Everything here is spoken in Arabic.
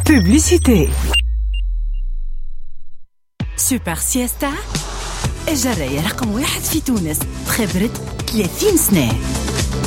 بوبليسيتي. سوبر سيستا الجراية رقم 1 في تونس بخبرة 30 سنة.